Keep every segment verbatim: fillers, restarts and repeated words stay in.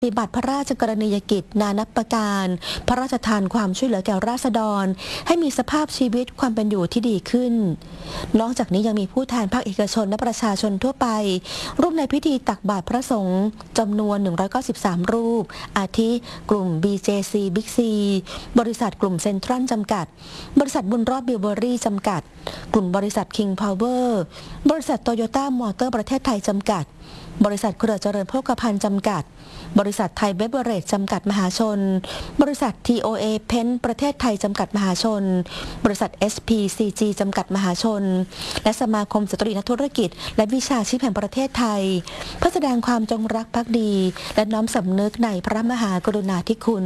ปฏิบัติพระราชกรณียกิจนานับประการพระราชทานความช่วยเหลือแก่ราษฎรให้มีสภาพชีวิตความเป็นอยู่ที่ดีขึ้นนอกจากนี้ยังมีผู้แทนภาคเอกชนและประชาชนทั่วไปร่วมในพิธีตักบาตรพระสงฆ์จำนวนหนึ่งร้อยเก้าสิบสามรูปอาทิกลุ่ม บี เจ ซี Big C บริษัทกลุ่มเซ็นทรัลจำกัดบริษัทบุญรอดบิวเบอรี่จำกัดกลุ่มบริษัท King Power บริษัทโตโยต้ามอเตอร์ประเทศไทยจำกัดบริษัทเครือเจริญโภคภัณฑ์จำกัดบริษัทไทยเบเวอเรจจำกัดมหาชนบริษัท ที โอ เอ เพนประเทศไทยจำกัดมหาชนบริษัท เอส พี ซี จี จำกัดมหาชนและสมาคมสตรีนักธุรกิจและวิชาชีพแห่งประเทศไทยเพื่อแสดงความจงรักภักดีและน้อมสำนึกในพระมหากรุณาธิคุณ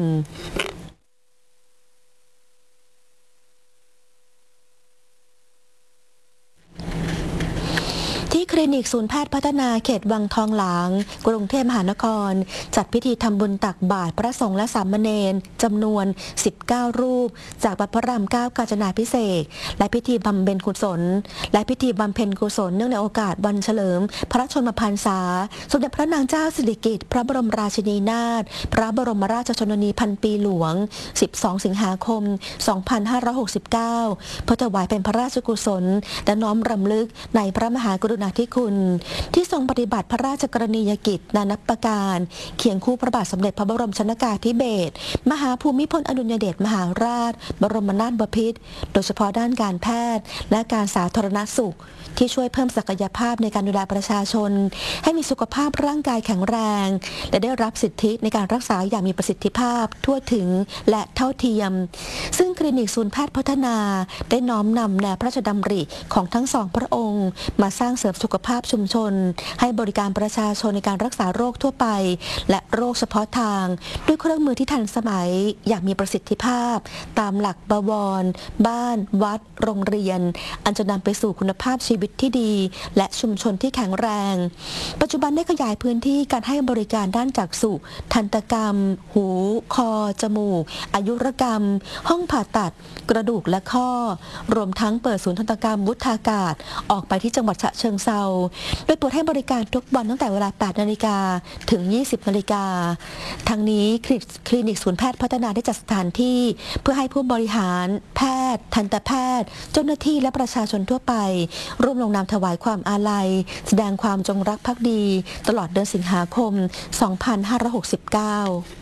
ที่คลินิกศูนย์แพทย์พัฒนาเขตวังทองหลางกรุงเทพมหานครจัดพิธีทำบุญตักบาตรพระสงฆ์และสามเณรจำนวนสิบเก้ารูปจากวัดพระรามเก้ากาญจนาภิเษกและพิธีบำเพ็ญกุศลและพิธีบำเพ็ญกุศลเนื่องในโอกาสวันเฉลิมพระชนมพรรษาสมเด็จพระนางเจ้าสิริกิติ์พระบรมราชินีนาถพระบรมราชชนนีพันปีหลวงสิบสองสิงหาคมสองพันห้าร้อยหกสิบเก้าเพื่อถวายเป็นพระราชกุศลและน้อมรำลึกในพระมหากรุณาธิคุณที่ทรงปฏิบัติพระราชกรณียกิจนานับประการเคียงคู่พระบาทสมเด็จพระบรมชนกาธิเบศรมหาภูมิพลอดุลยเดชมหาราชบรมนาถบพิตรโดยเฉพาะด้านการแพทย์และการสาธารณสุขที่ช่วยเพิ่มศักยภาพในการดูแลประชาชนให้มีสุขภาพร่างกายแข็งแรงและได้รับสิทธิในการรักษาอย่างมีประสิทธิภาพทั่วถึงและเท่าเทียมซึ่งคลินิกศูนย์แพทย์พัฒนาได้น้อมนำแนวพระราชดำริของทั้งสองพระองค์มาสร้างเสริมสุขภาพชุมชนให้บริการประชาชนในการรักษาโรคทั่วไปและโรคเฉพาะทางด้วยเครื่องมือที่ทันสมัยอย่างมีประสิทธิภาพตามหลักบวรบ้านวัดโรงเรียนอันจะนำไปสู่คุณภาพชีวิตที่ดีและชุมชนที่แข็งแรงปัจจุบันได้ขยายพื้นที่การให้บริการด้านจักษุทันตกรรมหูคอจมูกอายุรกรรมห้องผ่าตัดกระดูกและข้อรวมทั้งเปิดศูนย์ทันตกรรมวุฒากาศออกไปที่จังหวัดฉะเชิงเทราโดยเปิดให้บริการทุกวันตั้งแต่เวลา แปดนาฬิกา ถึง ยี่สิบนาฬิกาทั้งนี้คลินิกศูนย์แพทย์พัฒนาได้จัดสถานที่เพื่อให้ผู้บริหารแพทย์ทันตแพทย์เจ้าหน้าที่และประชาชนทั่วไปร่วมลงนามถวายความอาลัยแสดงความจงรักภักดีตลอดเดือนสิงหาคม สองพันห้าร้อยหกสิบเก้า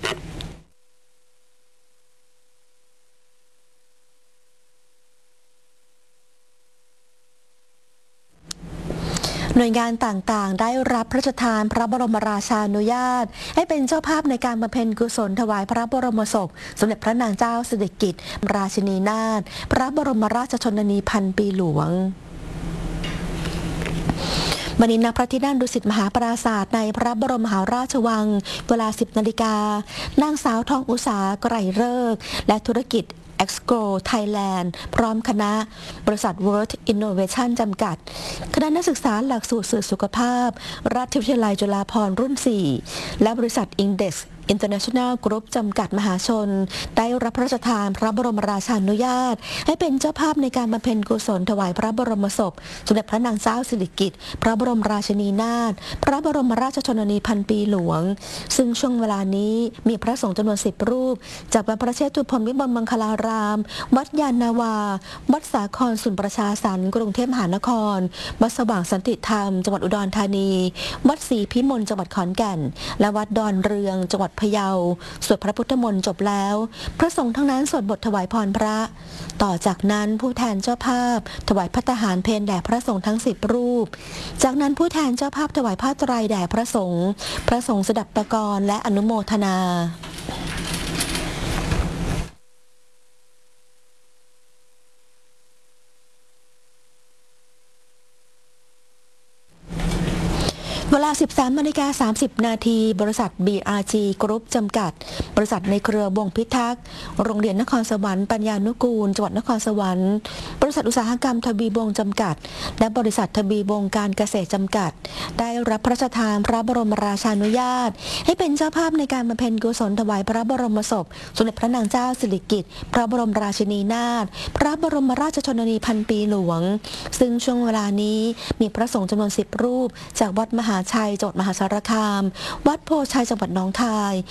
หน่วยงานต่างๆได้รับพระราชทานพระบรมราชานุญาตให้เป็นเจ้าภาพในการบำเพ็ญกุศลถวายพระบรมศพสมเด็จพระนางเจ้าสิริกิติ์ราชินีนาถพระบรมราชชนนีพันปีหลวงวันนี้ณพระที่นั่งดุสิตมหาปราสาทในพระบรมมหาราชวังเวลา สิบนาฬิกานางสาวทองอุษาไกรฤกษ์และธุรกิจExco Thailand พร้อมคณะบริษัท World Innovation จำกัดคณะนักศึกษาหลักสูตรสื่อสุขภาพราชวิทยาลัยจุฬาภรณ์รุ่น สี่ และบริษัท Index International Group จำกัดมหาชนได้รับพระราชทานพระบรมราชานุญาตให้เป็นเจ้าภาพในการบำเพ็ญกุศลถวายพระบรมศพสมเด็จพระนางเจ้าสิริกิติ์พระบรมราชินีนาถพระบรมราชชนนีพันปีหลวงซึ่งช่วงเวลานี้มีพระสงฆ์จำนวนสิบรูปจากวัดพระเชตุพนวิมลมังคลารามวัดยานนาวาวัดสาครสุนประชาสรรค์กรุงเทพมหานครวัดสว่างสันติธรรมจังหวัดอุดรธานีวัดศรีพิมลจังหวัดขอนแก่นและวัดดอนเรืองจังหวัดพะเยาสวดพระพุทธมนต์จบแล้วพระสงฆ์ทั้งนั้นสวดบทถวายพรพระต่อจากนั้นผู้แทนเจ้าภาพถวายภัตตาหารเพลแด่พระสงฆ์ทั้งสิบรูปจากนั้นผู้แทนเจ้าภาพถวายผ้าไตรแด่พระสงฆ์พระสงฆ์สดับประกรณ์และอนุโมทนาเวลา สิบสามนาฬิกาสามสิบนาทีบริษัท บี อาร์ จี Group จำกัดบริษัทในเครือวงพิทักษ์โรงเรียนนครสวรรค์ปัญญานุกูลจังหวัดนครสวรรค์บริษัทอุตสาหกรรมทวีวงศ์จำกัดและบริษัททวีวงศ์การเกษตรจำกัดได้รับพระราชทานพระบรมราชานุญาตให้เป็นเจ้าภาพในการบำเพ็ญกุศลถวายพระบรมศพสมเด็จพระนางเจ้าสิริกิติ์พระบรมราชินีนาถพระบรมราชชนนีพันปีหลวงซึ่งช่วงเวลานี้มีพระสงฆ์จำนวนสิบรูปจากวัดมหาชัยจังหวัดมหาสารคามวัดโพชัยจังหวัดหนองคาย